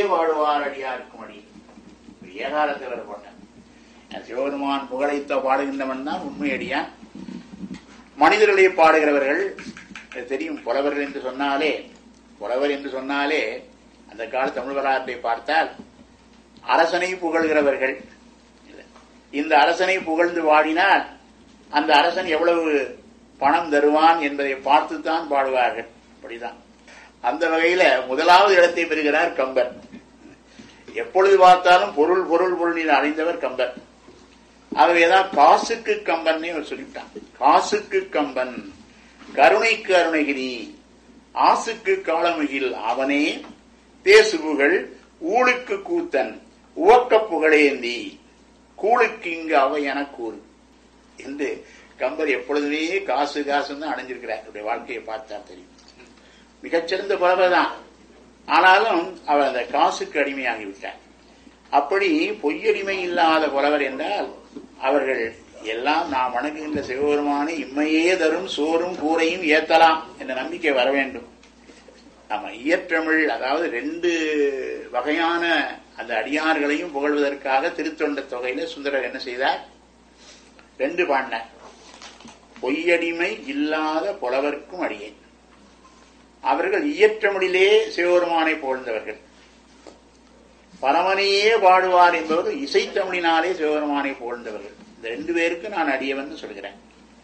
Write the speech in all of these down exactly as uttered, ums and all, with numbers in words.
வாழுவார் அடியாருக்கும் அடி. ஏகாலத்தில் வர போட்டான். சிவபெருமான் புகழைத்த பாடுகின்றவன் தான் உண்மை அடியான். மனிதர்களை பாடுகிறவர்கள் தெரியும். புலவர்கள் என்று சொன்னாலே புலவர் என்று சொன்னாலே அந்த கால தமிழ் வரலாற்றை பார்த்தால் அரசனை புகழ்கிறவர்கள். இந்த அரசனை புகழ்ந்து பாடினால் அந்த அரசன் எவ்வளவு பணம் தருவான் என்பதை பார்த்துத்தான் பாடுவார்கள். அப்படிதான். அந்த வகையில முதலாவது இடத்தை பெறுகிறார் கம்பர். எப்பொழுது பார்த்தாலும் பொருள் பொருள் பொருள் அறிந்தவர் கம்பர். ஆகவேதான் காசுக்கு கம்பன் சொல்லிவிட்டான். காசுக்கு கம்பன், கருணைக்கு அருணகிரி, ஆசுக்கு காலமுகில் அவனே, தேசுபுகள் ஊழுக்கு கூத்தன், உவக்க புகழேந்தி, கூழுக்கு இங்கு அவை என கூறு என்று கம்பர் எப்பொழுதுமே காசு காசுன்னு அடைஞ்சிருக்கிறார். அவருடைய வாழ்க்கையை பார்த்தா தெரியும். மிகச்சிறந்த புலவர் தான். ஆனாலும் அவர் அந்த காசுக்கு அடிமையாகிவிட்டார். அப்படி பொய்யடிமை இல்லாத புலவர் என்றால் அவர்கள் எல்லாம் நாம் வணங்குகின்ற சிவபெருமானை இம்மையே தரும் சோறும் கூரையும் ஏத்தலாம் என்ற நம்பிக்கை வர வேண்டும். ஆமா, இயற்றமிழ், அதாவது ரெண்டு வகையான அந்த அடியார்களையும் புகழ்வதற்காக திருத்தொண்ட தொகையில சுந்தரர் என்ன செய்தார்? ரெண்டு பாடினார். பொய்யடிமை இல்லாத புலவர்க்கும் அடியேன். அவர்கள் இயற்றமிழிலே சிவபெருமானை புகழ்ந்தவர்கள். பரமனையே பாடுவார் என்பவர்கள் இசைத்தமிழினாலே சிவபெருமானை புகழ்ந்தவர்கள். இந்த ரெண்டு பேருக்கு நான் அடியவன் சொல்கிறேன்.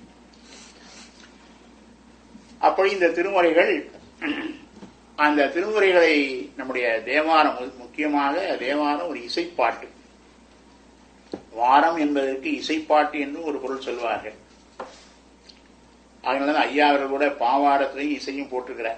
அப்படி இந்த திருமுறைகள், அந்த திருமுறைகளை நம்முடைய தேவாரம், முக்கியமாக தேவாரம் ஒரு இசைப்பாட்டு. வாரம் என்பதற்கு இசைப்பாட்டு என்று ஒரு பொருள் சொல்வார்கள். அதனாலதான் ஐயா அவர்கள் கூட பாவாரத்திலையும் இசையும் போட்டிருக்கிறார்.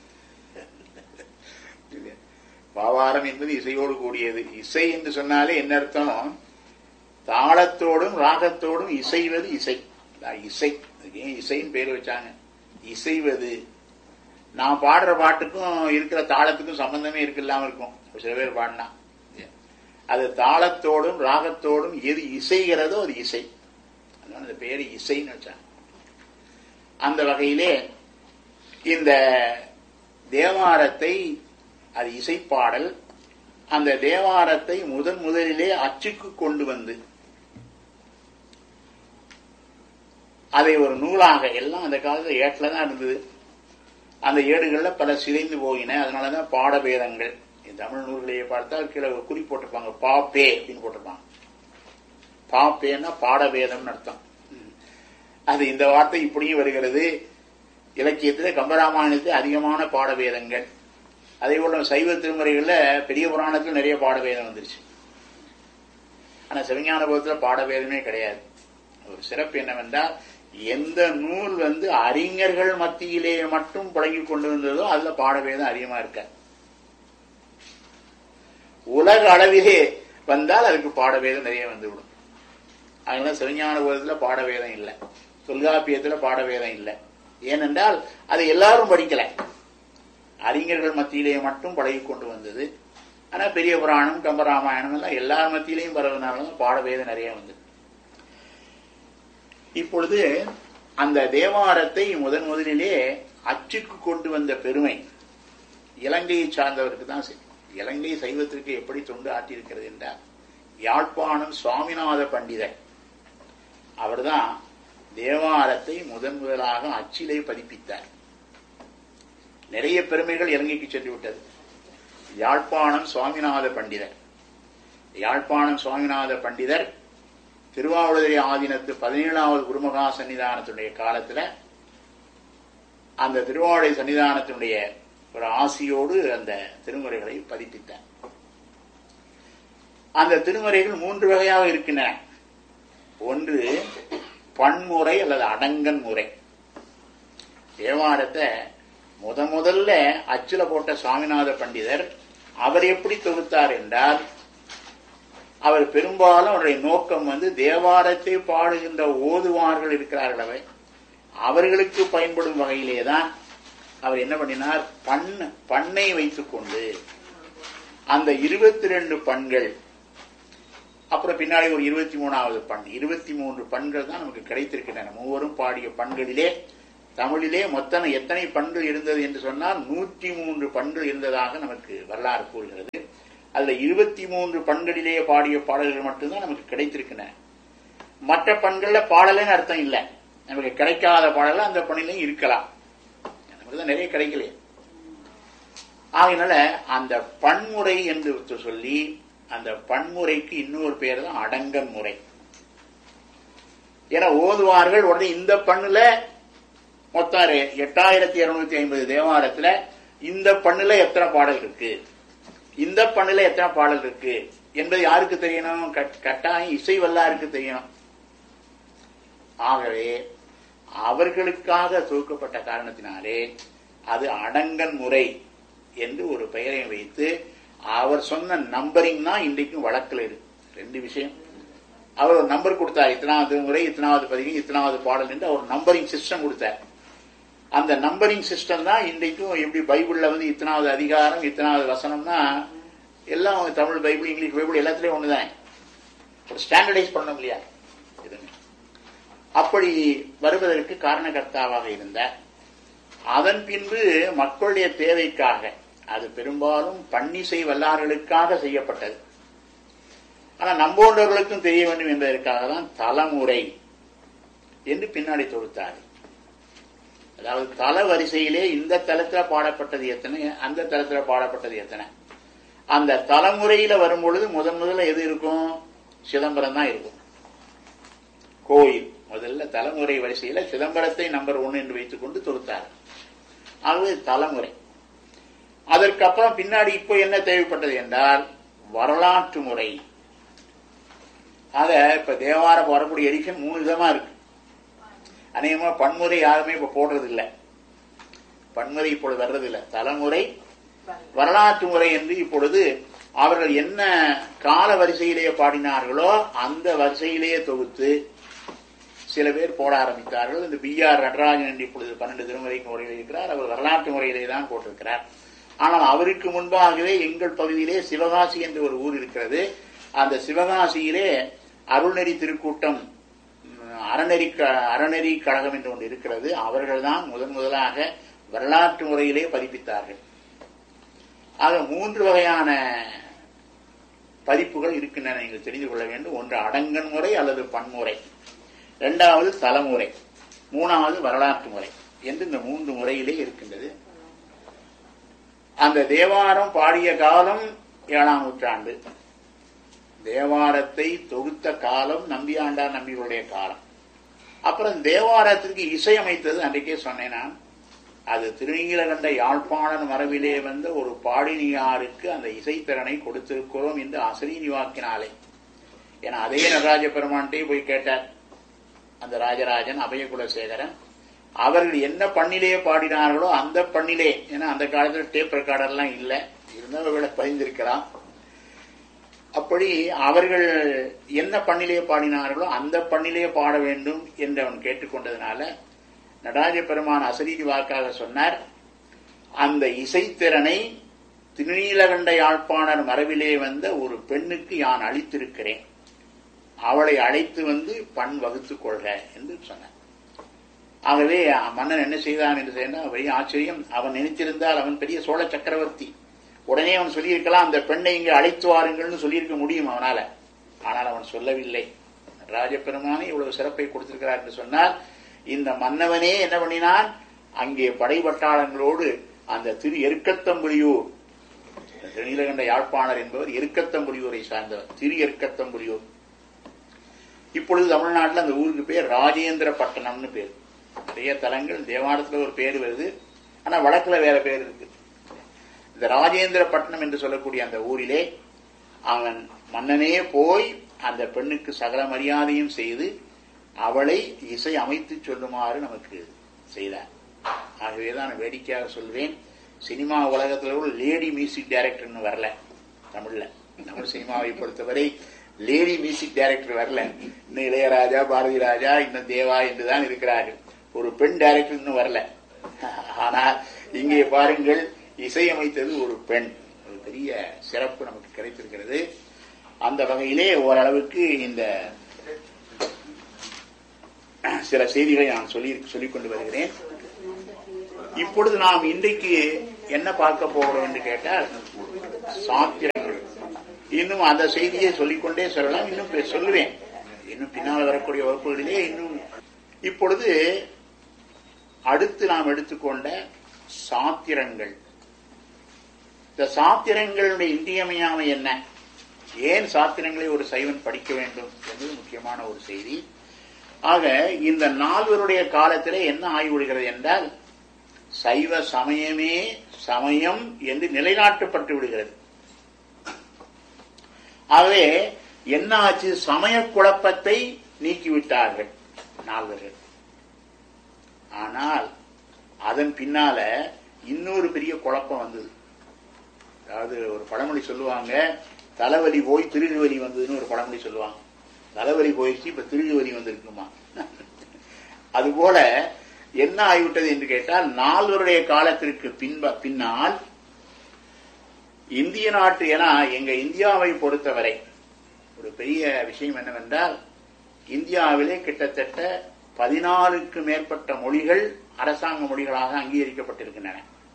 பாவாரம் என்பது இசையோடு கூடியது. இசை என்று சொன்னாலே என்ன அர்த்தம்? தாளத்தோடும் ராகத்தோடும் இசைவது இசை. இசை ஏன் இசைன்னு பேர் வச்சாங்க? இசைவது. நான் பாடுற பாட்டுக்கும் இருக்கிற தாளத்துக்கும் சம்பந்தமே இருக்கு இல்லாம இருக்கும். சில பேர் பாடினா அது தாளத்தோடும் ராகத்தோடும் எது இசைகிறதோ அது இசை. அதனால அந்த பேரு இசைன்னு வச்சாங்க. அந்த வகையிலே இந்த தேவாரத்தை, அது இசைப்பாடல், அந்த தேவாரத்தை முதன் முதலிலே அச்சுக்கு கொண்டு வந்து அதை ஒரு நூலாக, எல்லாம் அந்த காலத்தில் ஏட்டில் தான் இருந்தது. அந்த ஏடுகள்ல பல சிதைந்து போயின. அதனாலதான் பாடபேதங்கள். தமிழ் நூல்களையே பார்த்தால் கீழே குறி போட்டிருப்பாங்க, பாப்பே அப்படின்னு போட்டிருப்பாங்க. பாப்பேன்னா பாடபேதம்னு அர்த்தம். அது இந்த வார்த்தை இப்படியும் வருகிறது. இலக்கியத்தில் கம்பராமாயணத்தில் அதிகமான பாடபேதங்கள். அதே போல சைவ திருமுறைகள்ல பெரிய புராணத்தில் நிறைய பாடபேதம் வந்துருச்சு. ஆனா சிவஞான போதத்தில் பாடபேதமே கிடையாது. ஒரு சிறப்பு என்னவென்றால், எந்த நூல் வந்து அறிஞர்கள் மத்தியிலே மட்டும் பழகி கொண்டு வந்ததோ அதுல பாடபேதம் அதிகமா இருக்க. உலக அளவிலே வந்தால் அதுக்கு பாடபேதம் நிறைய வந்துவிடும். அதனால சிவஞான போதத்துல பாடபேதம் இல்லை, தொல்காப்பியத்துல பாடபேதம் இல்லை. ஏனென்றால் அதை எல்லாரும் படிக்கல, அறிஞர்கள் மத்தியிலே மட்டும் பழகி கொண்டு வந்தது. ஆனா பெரிய புராணம் கம்பராமாயணம் எல்லாம் எல்லார் மத்தியிலையும் பரவனாலும் பாடபேதம் நிறைய வந்தது. இப்பொழுது அந்த தேவாரத்தை முதன் முதலிலே அச்சுக்கு கொண்டு வந்த பெருமை இலங்கையை சார்ந்தவருக்கு தான். இலங்கை சைவத்திற்கு எப்படி தொண்டு ஆற்றியிருக்கிறது என்றால், யாழ்ப்பாணம் சுவாமிநாத பண்டிதர் அவர்தான் தேவாரத்தை முதன் முதலாக அச்சிலே பதிப்பித்தார். நிறைய பெருமைகள் இலங்கைக்கு சென்று விட்டது. யாழ்ப்பாணம் சுவாமிநாத பண்டிதர் யாழ்ப்பாணம் சுவாமிநாத பண்டிதர் திருவாவடுதுறை ஆதீனத்து பதினேழாவது குருமகா சன்னிதானத்தினுடைய காலத்துல அந்த திருவாவடுதுறை சன்னிதானத்தினுடைய ஒரு ஆசியோடு அந்த திருமுறைகளை பதிப்பித்தார். அந்த திருமுறைகள் மூன்று வகையாக இருக்கின்றன. ஒன்று பன்முறை அல்லது அடங்கன் முறை. தேவாரத்தை முத முதல்ல அச்சுல போட்ட சுவாமிநாத பண்டிதர் அவர் எப்படி தொகுத்தார் என்றால், அவர் பெரும்பாலும் அவருடைய நோக்கம் வந்து தேவாரத்தை பாடுகின்ற ஓதுவார்கள் இருக்கிறார்களே அவர்களுக்கு பயன்படும் வகையிலேதான் அவர் என்ன பண்ணினார், பண் பண்ணை வைத்துக் கொண்டு அந்த இருபத்தி ரெண்டு பண்கள், அப்புறம் பின்னாடி ஒரு இருபத்தி மூணாவது பண், இருபத்தி மூன்று பண்கள் தான் நமக்கு கிடைத்திருக்கின்றன. மூவரும் பாடிய பண்களிலே தமிழிலே மொத்தம் எத்தனை பண்கள் இருந்தது என்று சொன்னால் நூற்றி மூன்று பண்கள் இருந்ததாக நமக்கு வரலாறு கூறுகிறது. அதுல இருபத்தி மூன்று பண்களிலேயே பாடிய பாடல்கள் மட்டும்தான் நமக்கு கிடைத்திருக்கின்றன. மற்ற பண்கள்ல பாடலன்னு அர்த்தம் இல்லை, நமக்கு கிடைக்காத பாடல அந்த பண்ணிலையும் இருக்கலாம், நமக்குதான் நிறைய கிடைக்கல. ஆகையினால அந்த பன்முறை என்று சொல்லி அந்த பன்முறைக்கு இன்னொரு பேர் தான் அடங்கன் முறை. ஏன்னா ஓதுவார்கள் உடனே இந்த பண்ணுல மொத்தம் எட்டாயிரத்தி இருநூத்தி ஐம்பது தேவாரத்துல இந்த பண்ணுல எத்தனை பாடல் இருக்கு, இந்த பண்ணுல எத்தனை பாடல் இருக்கு என்பது யாருக்கு தெரியணும்? கட்டாயம் இசை வல்லாருக்கு தெரியணும். ஆகவே அவர்களுக்காக தொகுக்கப்பட்ட காரணத்தினாலே அது அடங்கன் முறை என்று ஒரு பெயரை வைத்து அவர் சொன்ன நம்பரிங் தான் இன்றைக்கும் வழக்கில் இருக்கு. ரெண்டு விஷயம், அவர் ஒரு நம்பர் கொடுத்தார், இத்தனாவது முறை இத்தனாவது பதிவு இத்தனாவது பாடல் என்று அவர் நம்பரிங் சிஸ்டம் கொடுத்தார். அந்த நம்பரிங் சிஸ்டம் தான் இன்றைக்கும் எப்படி பைபிள்ல வந்து இத்தனாவது அதிகாரம் இத்தனாவது வசனம்னா எல்லாம் தமிழ் பைபிள் இங்கிலீஷ் பைபிள் எல்லாத்துலயும் ஒண்ணுதான், ஒரு ஸ்டாண்டர்டைஸ் பண்ணணும் இல்லையா? அப்படி வருவதற்கு காரணகர்த்தாவாக இருந்த அதன் பின்பு மக்களுடைய தேவைக்காக, அது பெரும்பாலும் பன்னிசை வல்லார்களுக்காக செய்யப்பட்டது. ஆனா நம்போன்றவர்களுக்கும் தெரிய வேண்டும் என்பதற்காக தான் தலைமுறை என்று பின்னாடி தொடுத்தார். அதாவது தல வரிசையிலே இந்த தலத்துல பாடப்பட்டது எத்தனை, அந்த தலத்துல பாடப்பட்டது எத்தனை, அந்த தலைமுறையில வரும்பொழுது முதன் முதல்ல எது இருக்கும்? சிதம்பரம் தான் இருக்கும். கோயில் முதல்ல தலைமுறை வரிசையில சிதம்பரத்தை நம்பர் ஒன்னு என்று வைத்துக் கொண்டு தொடுத்தார். அது தலைமுறை. அதற்கப்புறம் பின்னாடி இப்போ என்ன தேவைப்பட்டது என்றால் வரலாற்று முறை. ஆக இப்ப தேவாரம் வரக்கூடிய எடிஷன் மூணு விதமா இருக்கு. அநேகமா பன்முறை யாருமே இப்ப போடுறது இல்லை, பன்முறை இப்பொழுது வர்றது இல்லை. தலைமுறை, வரலாற்று முறை என்று இப்பொழுது அவர்கள் என்ன கால வரிசையிலேயே பாடினார்களோ அந்த வரிசையிலேயே தொகுத்து சில பேர் போட ஆரம்பித்தார்கள். இந்த பி ஆர் நடராஜன் என்று இப்பொழுது பன்னெண்டு திருமுறைக்கு முறையில் இருக்கிறார், அவர் வரலாற்று முறையிலே தான் போட்டிருக்கிறார். ஆனால் அவருக்கு முன்பாகவே எங்கள் பகுதியிலே சிவகாசி என்று ஒரு ஊர் இருக்கிறது. அந்த சிவகாசியிலே அருள்நெறி திருக்கூட்டம் அறநெறி அறநெறி கழகம் என்று ஒன்று இருக்கிறது. அவர்கள் தான் முதன் முதலாக வரலாற்று முறையிலே பதிப்பித்தார்கள். ஆக மூன்று வகையான பதிப்புகள் இருக்கின்றன, நீங்கள் தெரிந்து கொள்ள வேண்டும். ஒன்று அடங்கன் முறை அல்லது பன்முறை, இரண்டாவது தலைமுறை, மூணாவது வரலாற்று முறை என்று இந்த மூன்று முறையிலே இருக்கின்றது. அந்த தேவாரம் பாடிய காலம் ஏழாம் நூற்றாண்டு, தேவாரத்தை தொகுத்த காலம் நம்பியாண்டார் நம்பிகளுடைய காலம். அப்புறம் தேவாரத்திற்கு இசையமைத்தது அன்றைக்கே சொன்னேன் நான், அது திருநீலகண்ட யாழ்ப்பாணன் மரபிலே வந்த ஒரு பாடினியாருக்கு அந்த இசைத்திறனை கொடுத்திருக்கிறோம் என்று அசரீனி வாக்கினாலே. ஏன்னா அதே நடராஜ பெருமான்கிட்டே போய் கேட்டார் அந்த ராஜராஜன் அபயகுலசேகரன், அவர்கள் என்ன பண்ணிலே பாடினார்களோ அந்த பண்ணிலே, ஏன்னா அந்த காலத்தில் டேப் ரெக்கார்டர்லாம் இல்லை, இருந்தவர்களை பதிந்திருக்கலாம். அப்படி அவர்கள் என்ன பண்ணிலே பாடினார்களோ அந்த பண்ணிலே பாட வேண்டும் என்று அவன் கேட்டுக்கொண்டதுனால நடராஜ பெருமான் அசரீதி வாக்காக சொன்னார், அந்த இசைத்திறனை திருநீலகண்ட யாழ்ப்பாணர் மரபிலே வந்த ஒரு பெண்ணுக்கு யான் அளித்திருக்கிறேன், அவளை அழைத்து வந்து பண் வகுத்துக் கொள்க என்று சொன்னார். ஆகவே மன்னன் என்ன செய்தான் என்று சொன்னால் பெரிய ஆச்சரியம். அவன் நினைத்திருந்தால் அவன் பெரிய சோழ சக்கரவர்த்தி, உடனே அவன் சொல்லியிருக்கலாம் அந்த பெண்ணை இங்கு அழைத்து வாருங்கள்னு சொல்லியிருக்க முடியும் அவனால. ஆனால் அவன் சொல்லவில்லை. ராஜபெருமானே இவ்வளவு சிறப்பை கொடுத்திருக்கிறார் என்று சொன்னால் இந்த மன்னவனே என்ன பண்ணினான், அங்கே படைபட்டாளங்களோடு அந்த திரு எருக்கத்தம்புலியூர், நீலகண்ட யாழ்ப்பாணர் என்பவர் எருக்கத்தம்புலியூரை சார்ந்தவர், திரு எருக்கத்தம்புலியூர். இப்பொழுது தமிழ்நாட்டில் அந்த ஊருக்கு பேர் ராஜேந்திர பட்டணம்னு பேர். நிறைய தலங்கள் தேவாரத்தில் ஒரு பேர் வருது, ஆனா வடக்குல வேற பேர் இருக்கு. இந்த ராஜேந்திர பட்டணம் என்று சொல்லக்கூடிய அந்த ஊரிலே அவன் மன்னனே போய் அந்த பெண்ணுக்கு சகல மரியாதையும் செய்து அவளை இசை அமைத்து சொல்லுமாறு நமக்கு செய்தார். ஆகவேதான் வேடிக்கையாக சொல்வேன், சினிமா உலகத்தில் கூட லேடி மியூசிக் டைரக்டர்னு வரல தமிழ்ல. தமிழ் சினிமாவை பொறுத்தவரை லேடி மியூசிக் டைரக்டர் வரல. இன்னும் இளையராஜா, பாரதி ராஜா, இன்னும் தேவா என்றுதான் இருக்கிறார்கள். ஒரு பெண் டைரக்டர் இன்னும் வரல. ஆனால் இங்கே பாருங்கள், இசையமைத்தது ஒரு பெண். ஒரு பெரிய சிறப்பு நமக்கு கிடைத்திருக்கிறது. அந்த வகையிலே ஓரளவுக்கு இந்த சில செய்திகளை நான் சொல்லி சொல்லிக் கொண்டு வருகிறேன். இப்பொழுது நாம் இன்றைக்கு என்ன பார்க்க போகிறோம் என்று கேட்டால் சாத்திரங்கள். இன்னும் அந்த செய்தியை சொல்லிக்கொண்டே சொல்லலாம், இன்னும் சொல்லுவேன். இன்னும் பின்னால் வரக்கூடிய வகுப்புகளிலே இன்னும். இப்பொழுது அடுத்து நாம் எடுத்துக்கொண்ட சாத்திரங்கள். இந்த சாத்திரங்களுடைய இன்றியமையாமை என்ன, ஏன் சாத்திரங்களை ஒரு சைவன் படிக்க வேண்டும் என்பது முக்கியமான ஒரு செய்தி. ஆக இந்த நால்வருடைய காலத்திலே என்ன ஆய்வுகிறது என்றால், சைவ சமயமே சமயம் என்று நிலைநாட்டப்பட்டு விடுகிறது. ஆகவே என்ன ஆச்சு, சமய குழப்பத்தை நீக்கிவிட்டார்கள் நால்வர்கள். ஆனால் அதன் பின்னால இன்னொரு பெரிய குழப்பம் வந்தது. அதாவது ஒரு பழமொழி சொல்லுவாங்க, தலைவலி போய் திருகுவலி வந்ததுன்னு ஒரு பழமொழி சொல்லுவாங்க. தலைவலி போயிடுச்சு, இப்ப திருகுவலி வந்திருக்குமா. அதுபோல என்ன ஆகிவிட்டது என்று கேட்டால், நால்வருடைய காலத்திற்கு பின்ப பின்னால் இந்திய நாட்டு, ஏன்னா எங்க இந்தியாவை பொறுத்தவரை ஒரு பெரிய விஷயம் என்னவென்றால், இந்தியாவிலே கிட்டத்தட்ட பதினாலுக்கு மேற்பட்ட மொழிகள் அரசாங்க மொழிகளாக அங்கீகரிக்கப்பட்டிருக்கின்றன.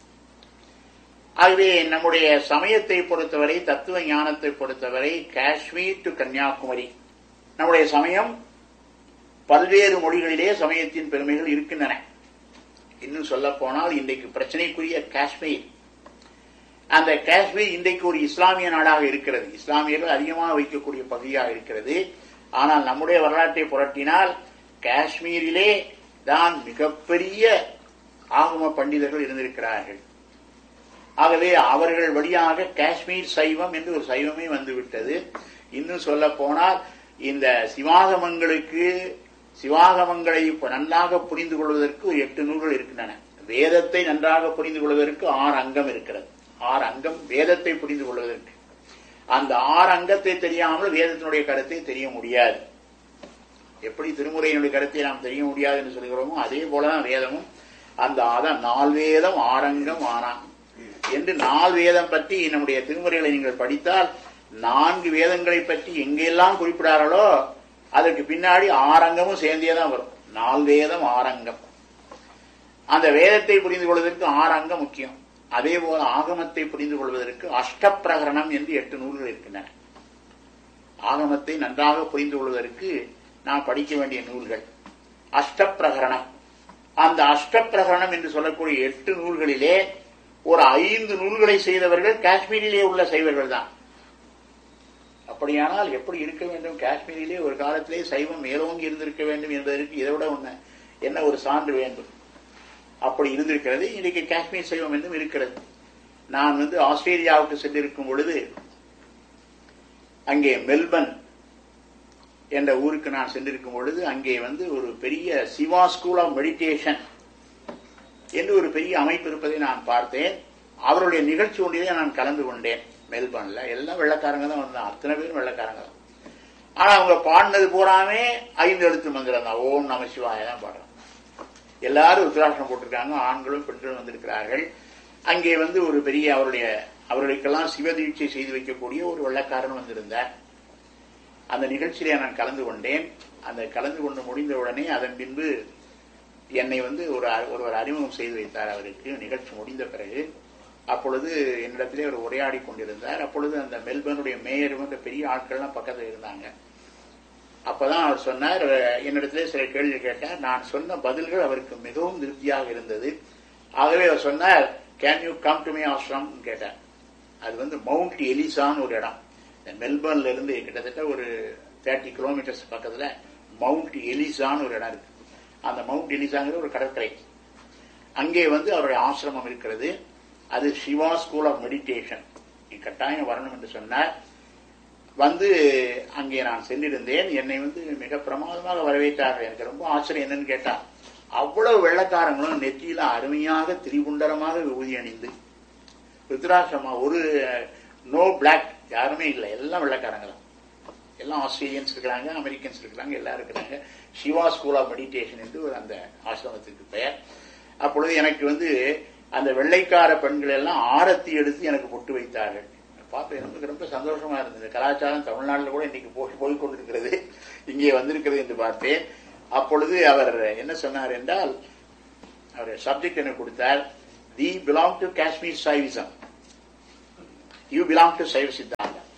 ஆகவே நம்முடைய சமயத்தை பொறுத்தவரை, தத்துவ ஞானத்தை பொறுத்தவரை, காஷ்மீர் டு கன்னியாகுமரி நம்முடைய சமயம் பல்வேறு மொழிகளிலே சமயத்தின் பெருமைகள் இருக்கின்றன. இன்னும் சொல்ல போனால், இன்றைக்கு பிரச்சனைக்குரிய காஷ்மீர், அந்த காஷ்மீர் இன்றைக்கு ஒரு இஸ்லாமிய நாடாக இருக்கிறது, இஸ்லாமியர்கள் அதிகமாக வைக்கக்கூடிய பகுதியாக இருக்கிறது. ஆனால் நம்முடைய வரலாற்றை புரட்டினால் காஷ்மீரிலே தான் மிகப்பெரிய ஆகம பண்டிதர்கள் இருந்திருக்கிறார்கள். ஆகவே அவர்கள் வழியாக காஷ்மீர் சைவம் என்று ஒரு சைவமே வந்துவிட்டது. இன்னும் சொல்ல போனால், இந்த சிவாகமங்களுக்கு சிவாகமங்களை நன்றாக புரிந்து கொள்வதற்கு எட்டு நூல்கள் இருக்கின்றன. வேதத்தை நன்றாக புரிந்து கொள்வதற்கு ஆறு அங்கம் இருக்கிறது. ஆறு அங்கம் வேதத்தை புரிந்து கொள்வதற்கு. அந்த ஆறு அங்கத்தை தெரியாமல் வேதத்தினுடைய கருத்தை தெரிய முடியாது. எப்படி திருமுறையினுடைய கருத்தை நாம் தெரிய முடியாது என்று சொல்கிறோமோ, அதே போலதான் வேதமும். அந்த அதான் நால்வேதம் ஆறங்கம் ஆறாம் என்று நால் வேதம் பற்றி நம்முடைய திருமுறைகளை நீங்கள் படித்தால், நான்கு வேதங்களை பற்றி எங்கெல்லாம் குறிப்பிடார்களோ அதற்கு பின்னாடி ஆறங்கமும் சேர்ந்தேதான் வரும். நால் வேதம் ஆறங்கம். அந்த வேதத்தை புரிந்து கொள்வதற்கு ஆறு அங்கம் முக்கியம். அதே போல ஆகமத்தை புரிந்து கொள்வதற்கு அஷ்டப்பிரகரணம் என்று எட்டு நூல்கள் இருக்கின்றன. ஆகமத்தை நன்றாக புரிந்து கொள்வதற்கு நாம் படிக்க வேண்டிய நூல்கள் அஷ்டப்பிரகரணம். அந்த அஷ்டப்பிரகரணம் என்று சொல்லக்கூடிய எட்டு நூல்களிலே ஒரு ஐந்து நூல்களை செய்தவர்கள் காஷ்மீரிலே உள்ள சைவர்கள் தான். அப்படியானால் எப்படி இருக்க வேண்டும், காஷ்மீரிலே ஒரு காலத்திலே சைவம் மேலோங்கி இருந்திருக்க வேண்டும் என்பதற்கு இதை விட ஒண்ணு என்ன ஒரு சான்று வேண்டும். அப்படி இருந்திருக்கிறது. இன்றைக்கு காஷ்மீர் சைவம் என்றும் இருக்கிறது. நான் வந்து ஆஸ்திரேலியாவுக்கு சென்றிருக்கும் பொழுது, அங்கே மெல்பர்ன் என்ற ஊருக்கு நான் சென்றிருக்கும் பொழுது, அங்கே வந்து ஒரு பெரிய சிவா ஸ்கூல் ஆஃப் மெடிடேஷன் என்று ஒரு பெரிய அமைப்பு இருப்பதை நான் பார்த்தேன். அவருடைய நிகழ்ச்சி ஒன்றிலே நான் கலந்து கொண்டேன். மெல்பர்ன்ல எல்லாம் வெள்ளக்காரங்க தான் வந்தாங்க, அத்தனை பேரும் வெள்ளக்காரங்க தான். ஆனா அவங்க பாடினது பூராமே ஐந்து எழுத்து மந்திரம் தான், ஓம் நம சிவாய தான் பாடுறாங்க. எல்லாரும் உத்திராட்சம் போட்டிருக்காங்க, ஆண்களும் பெண்களும் வந்திருக்கிறார்கள். அங்கே வந்து ஒரு பெரிய அவருடைய அவர்களுக்கெல்லாம் சிவதீட்சை செய்து வைக்கக்கூடிய ஒரு வெள்ளக்காரன் வந்திருந்தார். அந்த நிகழ்ச்சியிலே நான் கலந்து கொண்டேன். அந்த கலந்து கொண்டு முடிந்தவுடனே அதன் பின்பு என்னை வந்து ஒரு ஒருவர் அறிமுகம் செய்து வைத்தார் அவருக்கு, நிகழ்ச்சி முடிந்த பிறகு. அப்பொழுது என்னிடத்திலே அவர் உரையாடி கொண்டிருந்தார். அப்பொழுது அந்த மெல்பர்னுடைய மேயரும் அந்த பெரிய ஆட்கள்லாம் பக்கத்தில் இருந்தாங்க. அப்பதான் அவர் சொன்னார், என்னிடத்திலே சில கேள்வி கேட்டார். நான் சொன்ன பதில்கள் அவருக்கு மிகவும் திருப்தியாக இருந்தது. ஆகவே அவர் சொன்னார், can you come to my ashram கேட்டார். அது வந்து மவுண்ட் எலிசான்னு ஒரு இடம். மெல்பர்ன்ல இருந்து கிட்டத்தட்ட ஒரு தேர்ட்டி கிலோமீட்டர்ஸ் பக்கத்துல மவுண்ட் எலிசான்னு ஒரு இடம் இருக்கு. அந்த மவுண்ட் எலிசாங்கிற ஒரு கடற்கரை, அங்கே வந்து அவருடைய ஆசிரமம் இருக்கிறது. அது சிவா ஸ்கூல் ஆஃப் மெடிடேஷன். கட்டாயம் வரணும் என்று சொன்னார். வந்து அங்கே நான் சென்றிருந்தேன். என்னை வந்து மிக பிரமாதமாக வரவேற்றார்கள். எனக்கு ரொம்ப ஆச்சரியம் என்னன்னு கேட்டா, அவ்வளவு வெள்ளக்காரங்களும் நெற்றியில அருமையாக திரிகுண்டரமாக விபூதி அணிந்து ருத்ராட்சமா, ஒரு நோ பிளாக் யாருமே இல்லை, எல்லாம் வெள்ளக்காரங்க தான். எல்லாம் ஆஸ்திரேலியன்ஸ் இருக்கிறாங்க, அமெரிக்கன்ஸ் இருக்கிறாங்க, எல்லாம் இருக்கிறாங்க. சிவா ஸ்கூல் ஆஃப் மெடிடேஷன் என்று அந்த ஆசிரமத்துக்கு பெயர். அப்பொழுது எனக்கு வந்து அந்த வெள்ளைக்கார பெண்கள் எல்லாம் ஆரத்தி எடுத்து எனக்கு பொட்டு வைத்தார்கள். பார்த்து எனக்கு ரொம்ப சந்தோஷமா இருந்தது. கலாச்சாரம் தமிழ்நாட்டில் கூட இன்னைக்கு போய் போய் கொண்டிருக்கிறது, இங்கே வந்திருக்கிறது என்று பார்த்தேன். அப்பொழுது அவர் என்ன சொன்னார் என்றால், அவர் சப்ஜெக்ட் எனக்கு கொடுத்தார், தி belong to Kashmir Saivism, you belong to சைவ சித்தாந்தம்.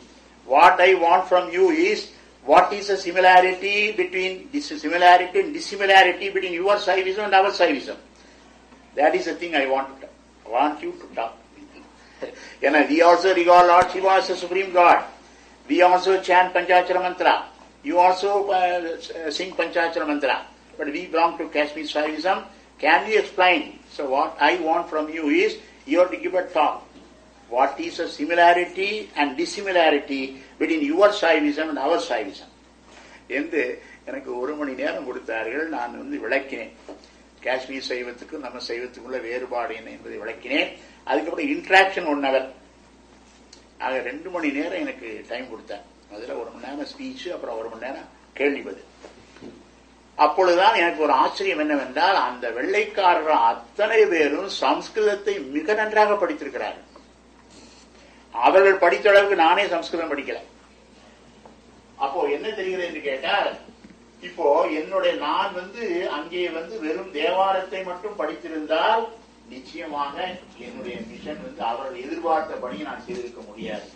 What I want from you is, what is the similarity between this similarity and dissimilarity between your Saivism and our Saivism? That is the thing I want to talk. I want you to talk. You know, we also regard Lord Shiva as the Supreme God. We also chant Panchachara Mantra. You also uh, sing Panchachara Mantra. But we belong to Kashmir Saivism. Can you explain? So what I want from you is, you have to give a talk. What is the similarity and dissimilarity between your Saivism and our Saivism? என்று எனக்கு ஒரு மணி நேரம் கொடுத்தார்கள். நான் வந்து விளக்கினேன். காஷ்மீர் சைவத்துக்கும் நம்ம சைவத்துக்குள்ள வேறுபாடு என்ன என்பதை விளக்கினேன். அதுக்கப்புறம் இன்ட்ராக்ஷன் ஒன் ஹவர். ஆக ரெண்டு மணி நேரம் எனக்கு டைம் கொடுத்தேன். அதில் ஒரு மணி நேரம் ஸ்பீச், அப்புறம் ஒரு மணி நேரம் கேள்வி பதில். அப்பொழுதுதான் எனக்கு ஒரு ஆச்சரியம் என்னவென்றால், அந்த வெள்ளைக்காரர்கள் அத்தனை பேரும் சம்ஸ்கிருதத்தை மிக நன்றாக படித்திருக்கிறார்கள். அவர்கள் படித்த அளவுக்கு நானே சம்ஸ்கிருதம் படிக்கல. அப்போ என்ன தெரிகிறது என்று கேட்டால், இப்போ என்னுடைய நான் வந்து அங்கே வந்து வெறும் தேவாரத்தை மட்டும் படித்திருந்தால் நிச்சயமாக என்னுடைய மிஷன் வந்து அவர்கள் எதிர்பார்த்த பணியை நான் செய்திருக்க முடியாது.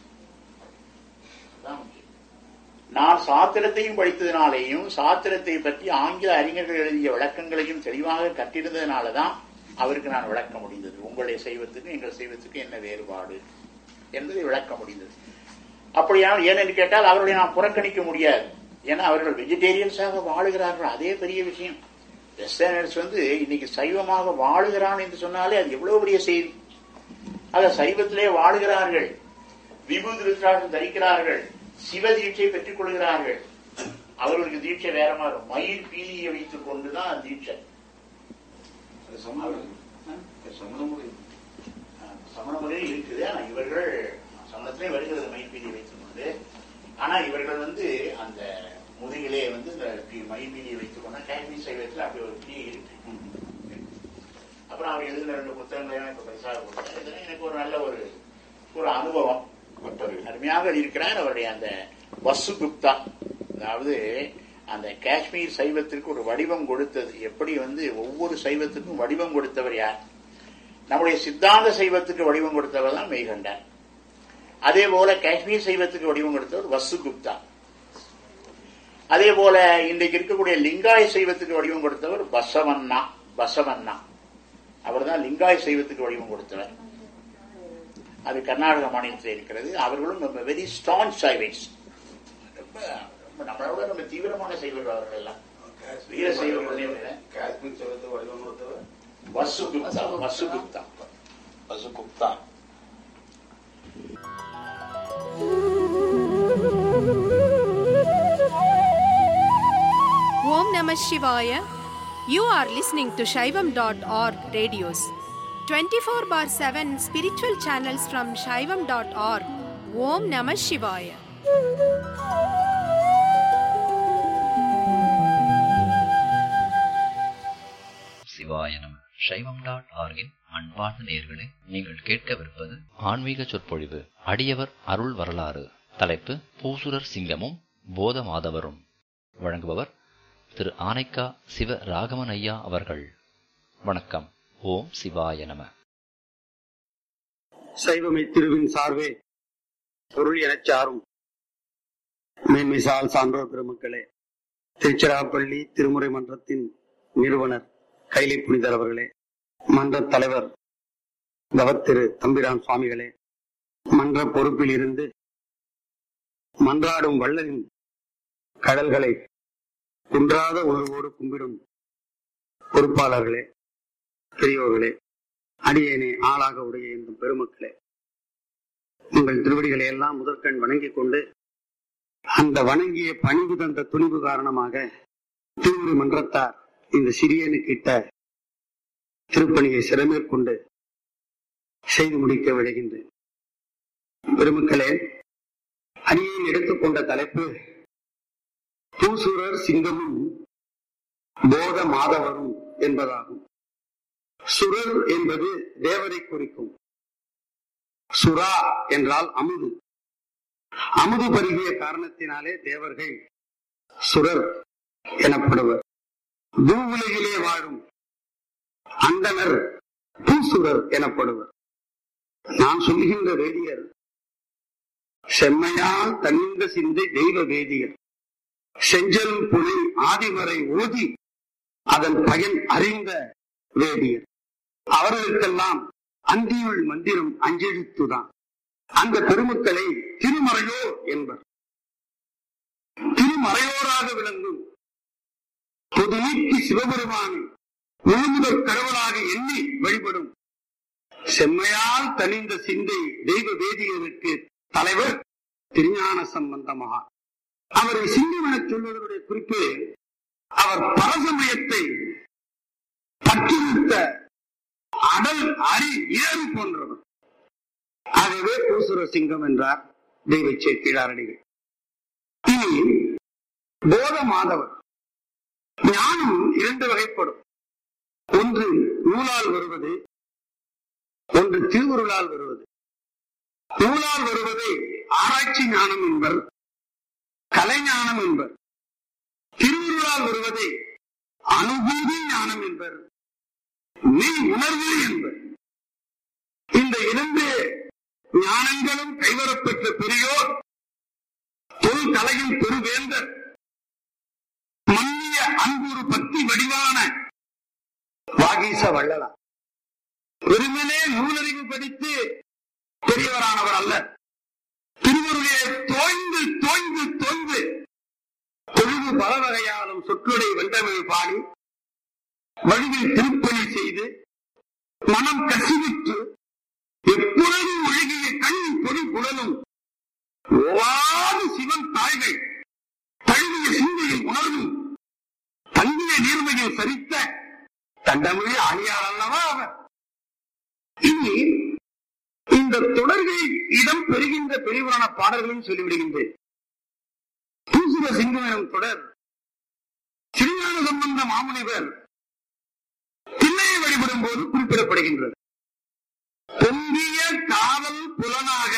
நான் சாத்திரத்தையும் படித்ததினாலேயும் சாத்திரத்தை பற்றி ஆங்கில அறிஞர்கள் எழுதிய விளக்கங்களையும் தெளிவாக கற்றிருந்ததுனாலதான் அவருக்கு நான் விளக்க முடிந்தது. உங்களுடைய சைவத்துக்கும் எங்கள் சைவத்துக்கும் என்ன வேறுபாடு என்பதை விளக்க முடிந்தது. அப்படியானால் ஏனென்று கேட்டால் அவர்களை நாம் புறக்கணிக்க முடியாது. ஏன்னா அவர்கள் வெஜிடேரியன்ஸாக வாழுகிறார்கள். அதே பெரிய விஷயம். வெஸ்டர்னர்ஸ் வந்து இன்னைக்கு சைவமாக வாழுகிறான் என்று சொன்னாலே அது எவ்வளவு பெரிய செய்தி. ஆக சைவத்திலே வாழுகிறார்கள், விபூதி ருத்ராட்சம் தரிக்கிறார்கள், சிவ தீட்சை பெற்றுக் கொள்கிறார்கள். அவர்களுக்கு தீட்சை வேற மாதிரி மயில் பீலியை வைத்துக் கொண்டுதான் தீட்சை. சமண முறையில் இருக்குது. ஆனா இவர்கள் சமணத்திலே வருகிறது மயில் பீலியை வைத்துக் கொண்டு. ஆனா இவர்கள் வந்து அந்த முதுகிலே வந்து இந்த மயில் பீலியை வைத்துக் கொண்ட காஷ்மீர் சைவத்தில் அப்படி ஒரு பீலி இருக்கு. அப்புறம் அவர் எழுதின ரெண்டு புத்தகங்களையும் இப்ப பரிசாக கொடுத்தார். எனக்கு ஒரு நல்ல ஒரு ஒரு அனுபவம். அருமையாக இருக்கிறார். அவருடைய அந்த வசுகுப்தா, அதாவது அந்த காஷ்மீர் சைவத்திற்கு ஒரு வடிவம் கொடுத்தது. எப்படி வந்து ஒவ்வொரு சைவத்துக்கும் வடிவம் கொடுத்தவர் யார்? நம்முடைய சித்தாந்த சைவத்துக்கு வடிவம் கொடுத்தவர் தான் மெய்கண்டார். அதே போல காஷ்மீர் சைவத்துக்கு வடிவம் கொடுத்தவர் வசுகுப்தா. அதே போல இன்றைக்கு இருக்கக்கூடிய லிங்காய சைவத்துக்கு வடிவம் கொடுத்தவர் பசவண்ணா. பசவண்ணா அவர் தான் லிங்காய சைவத்துக்கு வடிவம் கொடுத்தவர். அது கர்நாடக மாநிலத்தில் இருக்கிறது. அவர்களும் வெரி ஸ்ட்ராங் சைவன்ஸ். ரொம்ப நம்மளோட ரொம்ப தீவிரமான சைவர்கள் அவர்கள் எல்லாம். வீர சைவர்கள் காஷ்மீர் சைவத்துக்கு வடிவம் கொடுத்தவர் Vasugupta. Vasugupta Vasugupta Om Namah Shivaya. You are listening to Shaivam dot org radios. twenty-four bar seven spiritual channels from Shaivam dot org. Om Namah Shivaya. சிவாய நம. சைவம் டாட் ஆர்கின் அன்பார்ந்த நேயர்களே, நீங்கள் கேட்கவிருப்பது ஆன்மீக சொற்பொழிவு. அடியவர் அருள் வரலாறு. தலைப்பு பூசுரர் சிங்கமும் போத மாதவரும். வழங்குபவர் திரு ஆனைக்கா சிவ ராகவன் ஐயா அவர்கள். வணக்கம். ஓம் சிவாய நம. சைவமை திருவின் சார்வே பொருள் எனச் சாரும் மேன்மிசால் சான்றோர் பெருமக்களே, திருச்சிராப்பள்ளி திருமுறை மன்றத்தின் நிறுவனர் கைலை புனிதர் அவர்களே, மன்ற தலைவர் தவத்திரு தம்பிரான் சுவாமிகளே, மன்ற பொறுப்பில் இருந்து மன்றாடும் வள்ளலின் கடல்களை குன்றாத உணர்வோடு கும்பிடும் பொறுப்பாளர்களே, பெரியோர்களே, அடியேனே ஆளாக உடைய என்றும் பெருமக்களே, உங்கள் திருவடிகளை எல்லாம் முதற்கண் வணங்கிக் கொண்டு அந்த வணங்கிய பணிவு தந்த துணிவு காரணமாக திருமுறை மன்றத்தார் இந்த சிறியனுக்கிட்ட திருப்பணியை சிறமேற்கொண்டு செய்து முடிக்க விளைகின்றேன். பெருமக்களே, அடியேன் எடுத்துக்கொண்ட தலைப்பு பூசுரர் சிங்கமும் போத மாதவரும் என்பதாகும். சுரர் என்பது தேவரை குறிக்கும். சுரா என்றால் அமுது. அமுது பருகிய காரணத்தினாலே தேவர்கள் சுரர் எனப்படுவர். பூவுலகிலே வாழும் அந்தனர் பூசுரர் எனப்படுவர். நான் சொல்லுகின்ற வேதியர் செம்மையால் தனிந்த சிந்தை தெய்வ வேதியர் செஞ்சல் புலி ஆதிமறை ஓதி அதன் பயன் அறிந்த வேதியர். அவர்களுக்கெல்லாம் அந்தியுள் மந்திரம் அஞ்செழுத்துதான். அந்த பெருமக்களை திருமறையோர் என்பர். திருமறையோராக விளங்கும் பொதுநீக்கி சிவபெருமானை முழுமுதற் கடவுளாக எண்ணி வழிபடும் செம்மையால் தனிந்த சிந்தை தெய்வ வேதியருக்கு தலைவர் திருஞான சம்பந்த மகா. அவரை சிங்கம் என சொல்வதனுடைய குறிப்பு, அவர் பரசமயத்தை பற்றுவித்த அடல் அரி ஏறு போன்றவர். ஆகவே பூசுர சிங்கம் என்றார் தெய்வ சேக்கிழாரடிகள். இனி போத மாதவர். ஞானம் இரண்டு வகைப்படும். ஒன்று நூலால் வருவது, ஒன்று திருவுருளால் வருவது. நூலால் வருவதை ஆராய்ச்சி ஞானம் என்பர், கலைஞானம் என்பர். திருவுருளால் வருவதை அனுபூதி ஞானம் என்பர், மெய் உணர்வு என்பர். இந்த இரண்டு ஞானங்களும் கைவரப்பெற்ற பெரியோர் தொல் கலையின் பெருவேந்தர் மன்னிய அன்புறு பக்தி வடிவான வாகீச வள்ளலார். வெறுமனே நூலறிவு படித்து பெரியவரானவர் அல்ல. திருவுருளே தோய்ந்து தோய்ந்து தோய்ந்து தொழுது பல வகையாலும் சொற்றுடை வெண்டமிழ் பாடி வழிவில் திருப்பணி செய்து மனம் கசிவிட்டு எப்பொழுதும் ஒழுகிய கண் பொறி குடலும் ஓவாது சிவன் தாய்கள் தழுவிய சிந்தையில் உணர்வும் தங்கிய நீர்மையில் சரித்த தண்டமொழி ஆணியார் அல்லவா அவர். இனி இந்த தொடர்களில் இடம் பெறுகின்ற பெரிவரான பாடல்களையும் சொல்லிவிடுகின்றேன். பூசுர சிங்கம் எனும் தொடர் திருஞான சம்பந்த மாமுனிவர் தில்லையை வழிபடும் போது குறிப்பிடப்படுகின்றது. பொங்கிய காதல் புலனாக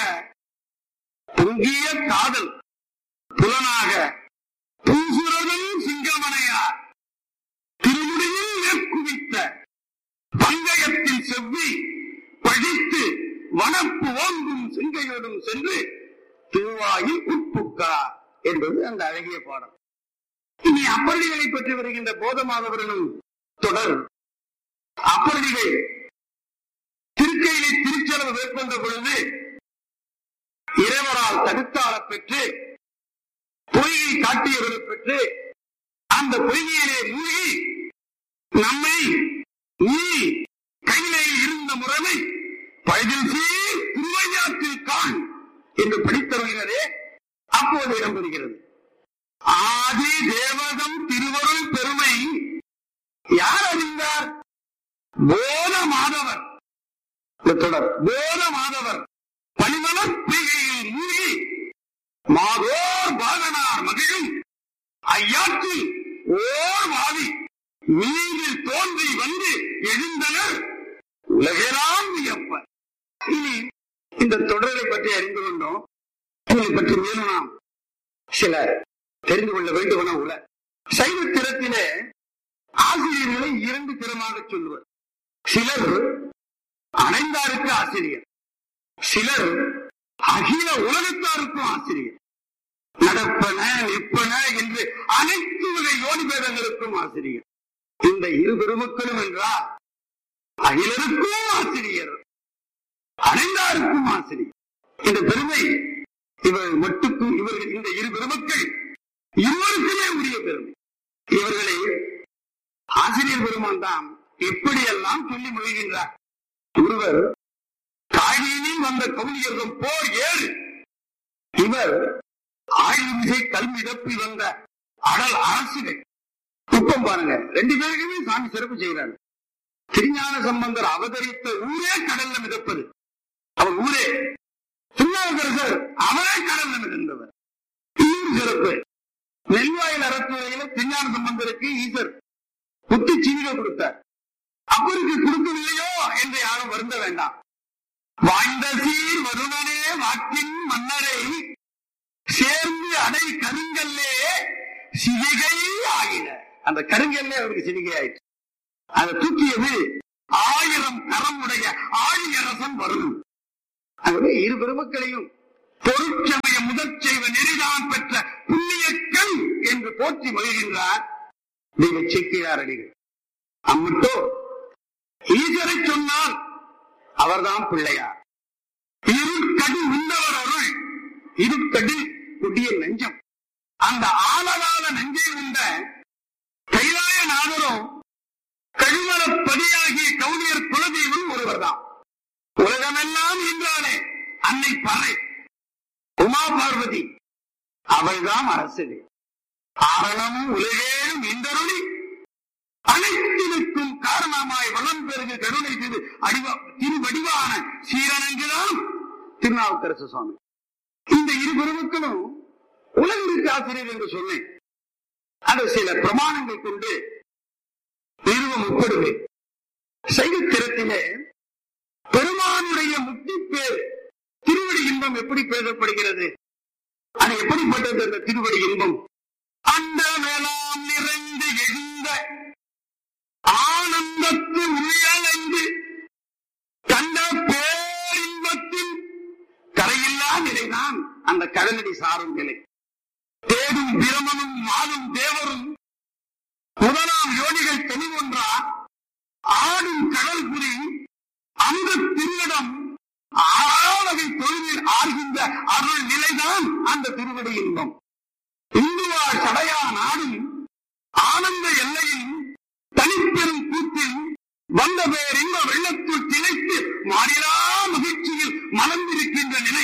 பொங்கிய காதல் புலனாக பூசுரதும் சிங்கமனையார் திருமுடியில் மேற்குவித்த பங்கயத்தில் செவ்வி பழித்து வனப்பு ஓங்கும் சிங்கையோடும் சென்று திருவாயில் உட்புக்கார் என்பது அந்த அழகிய பாடம். இனி அப்பரடிகளை பற்றி வருகின்ற போதமாதவர்களும் தொடர். அப்பரடிகள் திருக்கையிலே திருச்செலவு மேற்கொண்ட பொழுது இறைவரால் தடுத்தாளப் பெற்று பொய்யை காட்டியவரை பெற்று அந்த பொய்யிலே மூழ்கி நம்மை நீ கையிலே இருந்த முறைமை பைதில் சீர் திருவையாற்றில் காண் என்று படித்தவர்களே அப்போது இடம்பெறுகிறது. ஆதி தேவதம் திருவருள் பெருமை யார் அறிந்தார்? போத மாதவர். தொடர் போத மாதவர் பனிமலர் பொய்கையில் மூழ்கி மாதோர் பாகனார் மகிழும் ஐயாற்றில் ஓர் வாதி மீதில் தோன்றி வந்து எழுந்தனர் உலகெல்லாம் வியப்ப. இனி இந்த தொடரை பற்றி அறிந்து கொண்டோம். இதை பற்றி மேலும் நாம் சில தெரிந்து கொள்ள வேண்டுமென உள்ள சைவ திறத்திலே ஆசிரியர்களை இரண்டு திறமாக சொல்லுவர். சிலர் அனைந்தாருக்கு ஆசிரியர், சிலர் அகில உலகத்தாருக்கும் ஆசிரியர். நடப்பன நிற்பன என்று அனைத்து வகை யோனி பேதங்களுக்கும் ஆசிரியர். இந்த இரு பெருமக்களும் என்றால் அகிலருக்கும் ஆசிரியர், அனைந்தாருக்கும் ஆசிரியர். இந்த பெருமை இவர் மட்டுக்கும் இவர்கள் இந்த இரு பெருமக்கள் இருவருக்குமே உரிய பெருமை. இவர்களை ஆசிரியர் பெருமான் தான் எப்படியெல்லாம் சொல்லி மொழிகின்றார். ஒருவர் காயினில் வந்த கவுனியர்கள் போர் ஏழு, இவர் ஆயுமிசை கல்வி தப்பி வந்த அடல் அரசுகள். குப்பம் பாருங்க, ரெண்டு பேருக்குமே சாமி சிறப்பு செய்கிறார். திருஞான சம்பந்தர் அவதரித்த ஊரே கடல்ல மிதப்பது அவர் ஊரே. திருநாவுக்கரசர் அவரே கடல்ல மிதந்தவர். இன்னொரு சிறப்பு, நெல்வாயில் அறத்துறையில திருஞான சம்பந்தருக்கு ஈசர் புத்தி சீவிக கொடுத்தார். அவருக்கு கொடுக்கவில்லையோ என்று யாரும் வருந்த வேண்டாம். வாழ்ந்த சீர் வருணனே வாக்கின் மன்னரை சேர்ந்து அடை கருங்கல்லே சிவிகை ஆகின. அந்த கருங்கல்லே அவருக்கு சிவிகை ஆயிடுச்சு. அதை தூக்கியது ஆயிரம் கரம் உடைய ஆழியரசன் வரும். ஆகவே இரு பெருமக்களையும் பொருட்சமை முதற் செய்வ நெறிதான் பெற்ற புண்ணியக்கண் என்று போற்றி மகிழ்கின்றார் தெய்வ சேக்கிழார் அடிகள். அம்மட்டோ ஈசரை சொன்னால் அவர்தான் பிள்ளையார். இருட்கடு உள்ளவர் அருள், இருட்கடு கொடிய நெஞ்சம். அந்த ஆழகால நெஞ்சை உண்ட கைலாய நாதரும் கழுமர பதியாகிய கவுனியர் குலதெய்வம் ஒருவர்தான். உலகமெல்லாம் என்றாலே அன்னை பறை உமா பார்வதி அவள்தான் அரசு. ஆரணமும் உலகேறும் இந்தருளி அனைத்திற்கும் காரணமாய் வளம் பெருகு கருணை திரு அடிவ திருவடிவான சீரனங்குதான் திருநாவுக்கரசு சுவாமி. இந்த இரு பெருமக்களும் உலகிற்கு ஆசிரியர் என்று சொன்னேன். அது சில பிரமாணங்கள் கொண்டு நிறுவ முற்படுவேன். சைவத்திரத்திலே பெருமானுடைய முக்தி பேர் திருவடி இன்பம் எப்படி பேசப்படுகிறது? அது எப்படிப்பட்டது அந்த திருவடி இன்பம்? அந்த மேலாம் நிறைந்து எழுந்த ஆனந்தத்து உள்ளைந்து கண்ட பேரின்பத்தின் கரையில்லா நிலைதான் அந்த கடலடி சாரும் நிலை. தேடும் பிரமனும் மாலும் தேவரும் முதலாம் யோனிகள் தெளிவொன்றா ஆடும் கடல் புரி அந்த திருவிடம் ஆறாவகை தொழிலில் ஆழ்கின்ற அருள் நிலைதான் அந்த திருவடி இன்பம். இந்துவா சடையா நாடும் ஆனந்த எல்லையில் தனிப்பெரும் கூத்தில் வந்த பேர் இன்ப வெள்ளத்துள் திளைத்து மாறிலா மகிழ்ச்சியில் மலர்ந்திருக்கின்ற நிலை,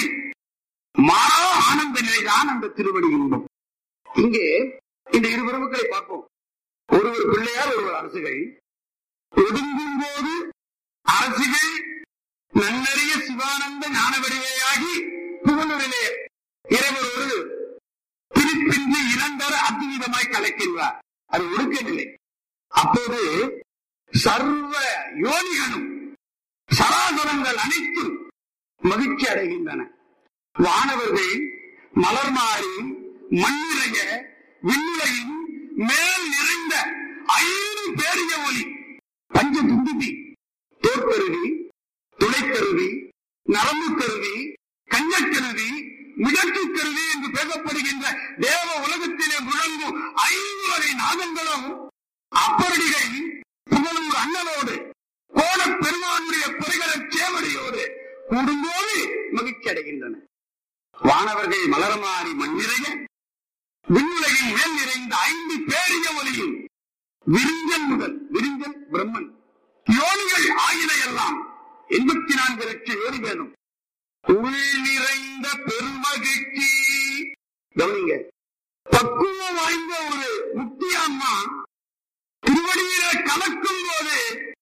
மாறா ஆனந்த நிலைதான் அந்த திருவடி இன்பம். இங்கே இந்த இரு உறவுகளை பார்ப்போம். ஒருவர் பிள்ளையார், ஒருவர் அரசுகள். ஒடுங்கும் போது அரசுகள் நன்னறிய சிவானந்த ஞான வடிவையாகி புகழூரிலே இறைவர் ஒரு பிரிப்பின்றி இரண்டர அத்விதமாய் கலக்கின்றார். அது ஒடுக்க நிலை. அப்போது சர்வ யோனிகளும் சராசரங்கள் அனைத்தும் மகிழ்ச்சி அடைகின்றன. வானவர்கள் மலர் மாறி மண்ணிறைய விண்ணுலகின் மேல் நிறைந்த ஐந்து பேரிய ஒளி பஞ்ச துந்துபி, தோற்கருவி, துளைக்கருவி, நரம்பு கருவி, கஞ்சக்கருவி, மிகட்டு கருவி என்று பேசப்படுகின்ற தேவ உலகத்திலே முழங்கும் ஐந்து வகை நாதங்களும் அப்பரடிகள் புகழூர் அண்ணலோடு கோண பெருமானுடைய பெருகல சேவடியோடு கூடும்போது மகிழ்ச்சி அடைகின்றன. வானவர்கள் மலர்மாறி மண்ணிறைய விண்ணுலகின் மேல் நிறைந்த ஐந்து பேரிய ஒளியும் விரிஞ்சல் முதல் விரிஞ்சல் பிரம்மன் யோனிகள் ஆகின எல்லாம் எண்பத்தி நான்கு லட்சம் யோனி வேணும். உள் நிறைந்த பெருமகிழ்ச்சி. கவனிங்க, பக்குவம் வாய்ந்த ஒரு முக்தி அம்மா திருவடியில கலக்கும் போது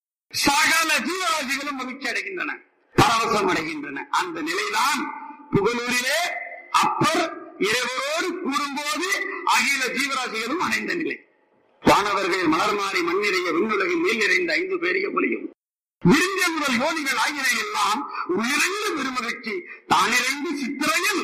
சகல ஜீவராசிகளும் மகிழ்ச்சி அடைகின்றன, பரவசம் அடைகின்றன. அந்த நிலைதான் புகழூரிலே அப்பர் இறைவரோடு கூடும்போது அகில ஜீவராசிகளும் அடைந்த நிலை. வானவர்கள் மலர் மாறி மண்ணிறைய விண்ணுலகின் மேல் நிறைந்த ஐந்து பேரிய ஒளியும் விரிஞ்ச முதல் யோனிகள் ஆகிய எல்லாம் உள்ளிறைந்த பெருமகிழ்ச்சி தானிறைந்து சித்திரையில்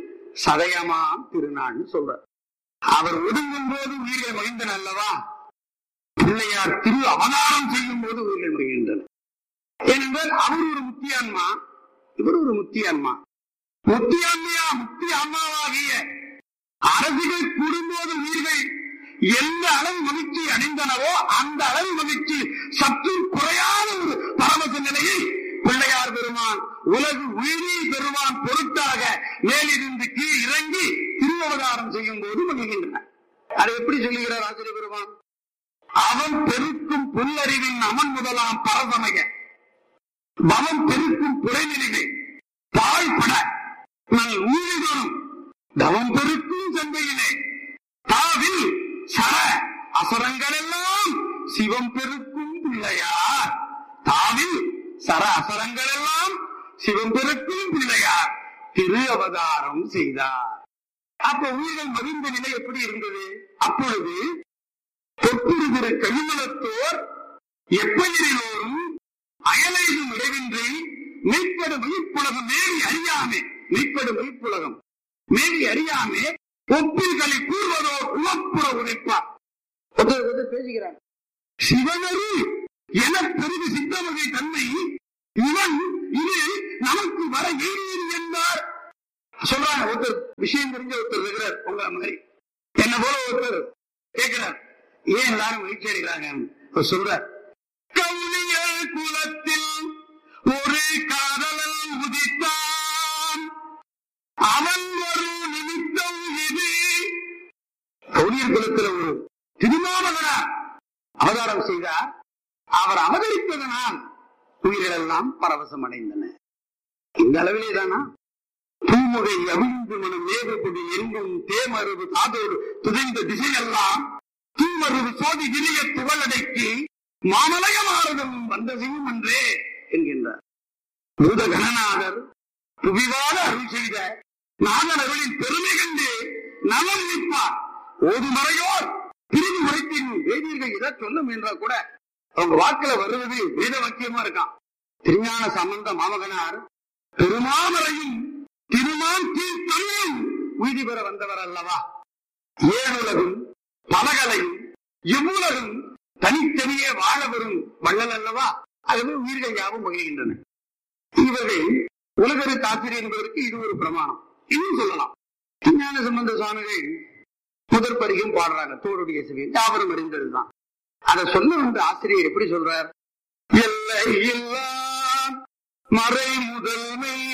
சதயமாம் திருநாள் சொல்ற. அவர் ஒடுங்கும் போது உயிர்கள் மகிழ்ந்தன அல்லவா? பிள்ளையார் திரு அவதாரம் செய்யும் போது உயிர்கள் மகிழ்ந்தன. ஏனென்றால் அவர் ஒரு முத்தியான்மா, இவர் ஒரு முத்தியான்மா. முத்தியான்மையா முக்தி அம்மாவாகிய அரசுகள் கூடும்போது உயிர்கள் எந்த அளவு மகிழ்ச்சி அடைந்தனவோ அந்த அளவு மகிழ்ச்சி சற்று குறையாத ஒரு பரமச நிலையை பிள்ளையார் பெருமான் உலகு உயிரி பெருமான் பொருட்டாக மேலிருந்து கீழ் இறங்கி திருவவதாரம் செய்யும் போது மகிழ்கின்றன. அதை எப்படி சொல்லுகிறார் ஆசிரியர் பெருமான்? அவன் பெருக்கும் புல்லறிவின் அமன் முதலாம் பரசமய பவன் பெருக்கும் புறைநிலைகள் பாழ்பட நல் ஊழிதோறும் தவம் பெருக்கும் சந்தையிலே தாவில் சர அசரங்கள் எல்லாம் சிவம் பெருக்கும் பிள்ளையார். தாவில் சர அசரங்கள் எல்லாம் சிவம் பெருக்கும் பிள்ளையார் திரு அவதாரம் செய்தார். அப்ப உயிர்கள் மகிழ்ந்த நிலை எப்படி இருந்தது? அப்பொழுது தொட்டிருக்கிற கைமலத்தோர் எப்பயிரோரும் அயலையும் இடைவின்றி மெய்ப்படும் மெய்ப்புலகம் மேறி அறியாமே மெய்ப்படும் மெய்ப்புலகம் மேறி அறியாமே ஒப்பில்களை கூறுவதோ உமப்புற உரைப்பார். பேசுகிறார் சிவனரு என பெருகு சித்தவகை தன்மை இவன் இது நமக்கு வர ஏறியது என்பார். சொல்றாங்க. ஒருத்தர் விஷயம் தெரிஞ்ச ஒருத்தர் இருக்கிறார் உங்க மாதிரி, என்ன போல ஒருத்தர் கேட்கிறார், ஏன் எல்லாரும் மகிழ்ச்சி அடைகிறாங்க? சொல்றார், கவுனியர் குலத்தில் ஒரு காதலன் உதித்தான், அவன் ஒரு நிமித்தம் இது. கவுனியர் குலத்தில் ஒரு திருமாவளவனார் அவதாரம் செய்தார். அவர் அவதரிப்பதனால் உயிர்கள் எல்லாம் பரவசம் அடைந்தன. இந்த அளவிலே தானா? பூமுகை அவிழ்ந்து மனம் மேகப்படி எங்கும் தேமருவு காதோடு துதைந்த திசையெல்லாம் தூமருவு சோதி விரிய துவலடைக்கு மாமலயமாறுதல் வந்ததையும் அன்றே என்கின்றார். பூத கணநாதர் புவிவாத அருள் செய்த நாதனர்களின் பெருமை கண்டு நலம் நிற்பார். ஓது மறையோர் பிரிவு முறைத்தின் வேதியர்கள் எதை சொல்ல முயன்றால் கூட அவங்க வாக்குல வருவது வேத வாக்கியமா இருக்கான். திருஞான சம்பந்த மாமகனார் பெருமாமரையும் திருமான் தீர்த்தமும் உய்தி பெற வந்தவர் அல்லவா? ஏழுலகும் பலகலையும் எவ்வுலகும் தனித்தனியே வாழ வரும் வள்ளல் அல்லவா? அதுவே உயிர்கள் யாவும் மகிழ்கின்றன. இவர்கள் உலகரு தாத்திரி என்பதற்கு இது ஒரு பிரமாணம். இன்னும் சொல்லலாம். திருஞான சம்பந்த சுவாமிகள் முதற் பதிகம் பாடுறாங்க, தோடுடைய சிவியை யாவரும் அறிந்ததுதான். அதை சொல்ல வந்த ஆசிரியர் எப்படி சொல்றார்? எல்லை இல்லா மறை முதல்மை